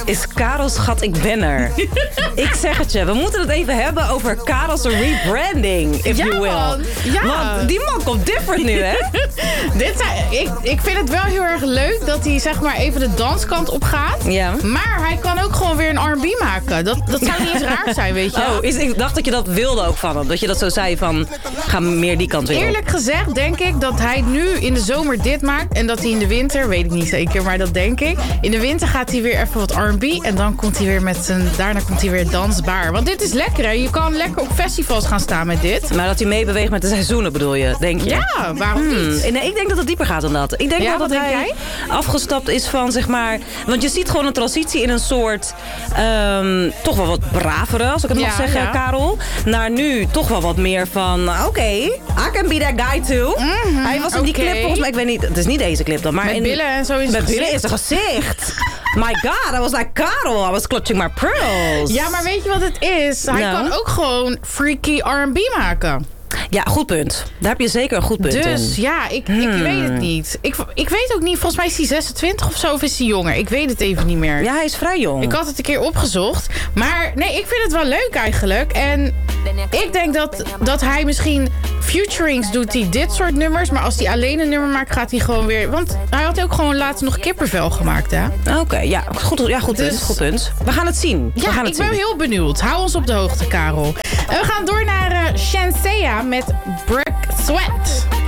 is Karel, schat, ik ben er. Ik zeg het je, we moeten het even hebben over Karel's rebranding, if you will. Man. Ja. Want die man komt different nu, hè? Ik vind het wel heel erg leuk dat hij zeg maar even de danskant op gaat. Ja. Maar hij kan ook gewoon weer een R&B maken. Dat zou niet eens raar zijn, weet je. Ik dacht dat je dat wilde ook van hem. Dat je dat zo zei van, ga meer die kant weer op. Eerlijk gezegd denk ik dat hij nu in de zomer dit maakt. En dat hij in de winter, weet ik niet zeker, maar dat denk ik. In de winter gaat hij weer even wat R&B. En dan komt hij weer daarna komt hij weer dansbaar. Want dit is lekker, hè. Je kan lekker op festivals gaan staan met dit. Maar dat hij meebeweegt met de seizoenen, bedoel je, denk je? Ja, waarom niet? Nee, ik denk dat het dieper gaat dan dat. Ik denk wel dat hij jij? afgestapt is van, zeg maar... Want je ziet gewoon een transitie in een soort... toch wel wat bravere, als ik het mag zeggen, Karel. Naar nu toch wel wat meer van... Oké, I can be that guy too. Hij was in die clip volgens mij... Ik weet niet, het is niet deze clip dan. Maar met billen en zo is met billen is zijn gezicht. My god, I was like Karel. I was clutching my pearls. Ja, maar weet je wat het is? Hij kan ook gewoon freaky R&B maken. Ja, goed punt. Daar heb je zeker een goed punt in. Dus ja, ik weet het niet. Ik weet ook niet, volgens mij is hij 26 of zo, of is hij jonger? Ik weet het even niet meer. Ja, hij is vrij jong. Ik had het een keer opgezocht. Maar nee, ik vind het wel leuk eigenlijk. En ik denk dat hij misschien featurings doet die dit soort nummers. Maar als hij alleen een nummer maakt, gaat hij gewoon weer... Want hij had ook gewoon laatst nog kippenvel gemaakt, hè? Oké, ja, goed punt. We gaan het zien. Ja, ik ben heel benieuwd. Hou ons op de hoogte, Karel. En we gaan door naar Shenseea met Brick Sweat.